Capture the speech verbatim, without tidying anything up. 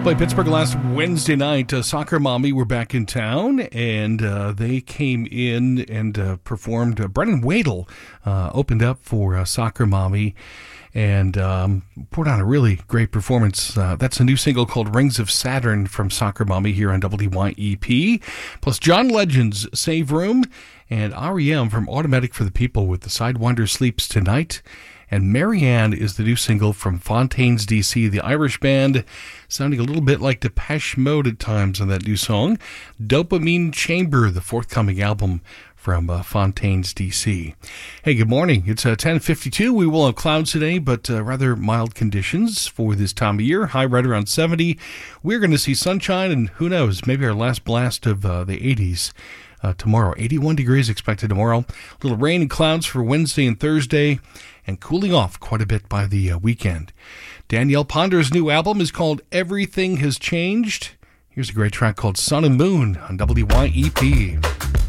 Played Pittsburgh last Wednesday night. Uh, Soccer Mommy were back in town, and uh, they came in and uh, performed. Uh, Brennan Wadle uh, opened up for uh, Soccer Mommy and um, put on a really great performance. Uh, that's a new single called Rings of Saturn from Soccer Mommy here on W Y E P. Plus John Legend's Save Room and R E M from Automatic for the People with The Sidewinder Sleeps Tonight. And Marianne is the new single from Fontaines, D C, the Irish band, sounding a little bit like Depeche Mode at times on that new song. Dopamine Chamber, the forthcoming album from uh, Fontaines, D C. Hey, good morning. It's uh, ten fifty-two. We will have clouds today, but uh, rather mild conditions for this time of year. High right around seventy. We're going to see sunshine and who knows, maybe our last blast of uh, the eighties. Uh, tomorrow, eighty-one degrees expected tomorrow. A little rain and clouds for Wednesday and Thursday, and cooling off quite a bit by the uh, weekend. Danielle Ponder's new album is called Everything Has Changed. Here's a great track called Sun and Moon on W Y E P.